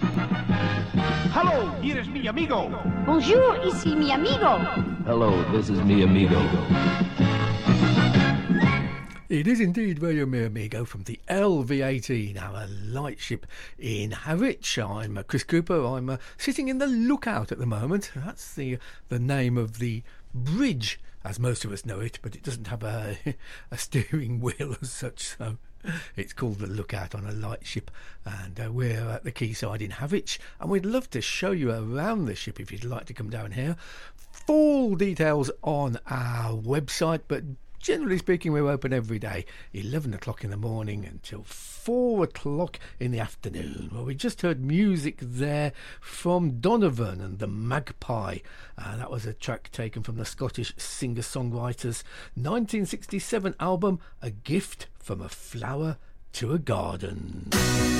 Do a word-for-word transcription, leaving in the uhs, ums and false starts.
Hallo, hier is mi amigo. Bonjour, ici mi amigo. Hello, this is mi amigo. It is indeed Radio Mi Amigo from the L V eighteen, our lightship in Harwich. I'm uh, Chris Cooper. I'm uh, sitting in the Lookout at the moment. That's the the name of the bridge, as most of us know it, but it doesn't have a, a steering wheel as such, so it's called the Lookout on a lightship. And uh, we're at the quayside in Harwich, and we'd love to show you around the ship if you'd like to come down here. Full details on our website, but generally speaking, we're open every day, eleven o'clock in the morning until four o'clock in the afternoon. Well, we just heard music there from Donovan and the Magpie. Uh, that was a track taken from the Scottish singer-songwriter's nineteen sixty-seven album, A Gift from a Flower to a Garden.